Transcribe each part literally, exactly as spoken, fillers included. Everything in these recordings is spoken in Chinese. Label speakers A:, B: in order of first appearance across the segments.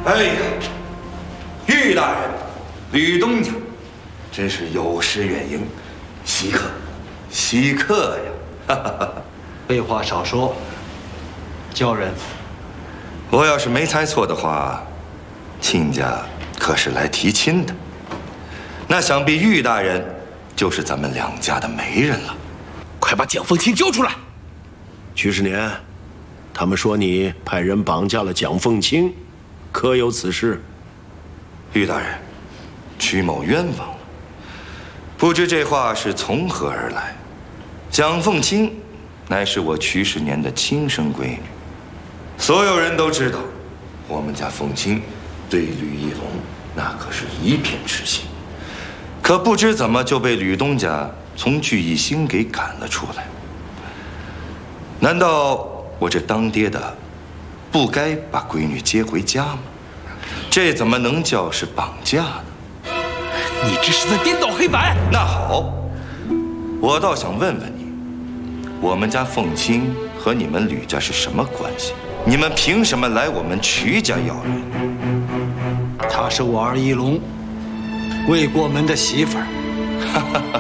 A: 哎呀，玉大人，吕东家，真是有失远迎，稀客，稀客呀！哈哈哈。
B: 废话少说，叫人。
A: 我要是没猜错的话，亲家可是来提亲的。那想必玉大人就是咱们两家的媒人了。
C: 快把蒋凤清交出来！曲十年，他们说你派人绑架了蒋凤清，可有此事？
A: 玉大人，曲某冤枉了。不知这话是从何而来？蒋凤清乃是我曲十年的亲生闺女，所有人都知道，我们家凤清对吕义龙那可是一片痴心。可不知怎么就被吕东家从聚义兴给赶了出来。难道我这当爹的不该把闺女接回家吗？这怎么能叫是绑架呢？
C: 你这是在颠倒黑白。
A: 那好，我倒想问问你，我们家凤清和你们吕家是什么关系？你们凭什么来我们曲家要人？
B: 她是我儿义龙未过门的媳妇儿。
A: 哈哈哈，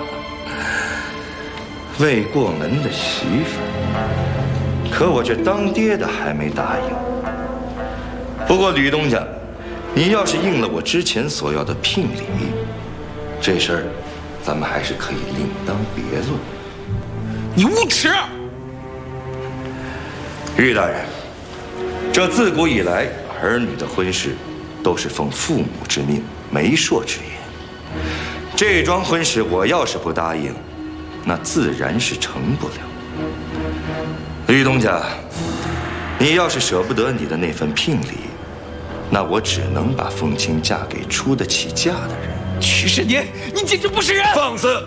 A: 未过门的媳妇儿，可我这当爹的还没答应。不过吕东家，你要是应了我之前所要的聘礼，这事儿咱们还是可以另当别论。
C: 你无耻！
A: 玉大人，这自古以来，儿女的婚事都是奉父母之命、媒妁之言。这桩婚事，我要是不答应，那自然是成不了。吕东家，你要是舍不得你的那份聘礼，那我只能把凤清嫁给出得起嫁的人。
C: 曲十年，你简直不是人！
A: 放肆！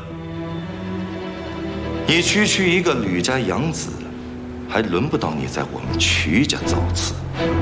A: 你区区一个吕家养子，还轮不到你在我们曲家造次。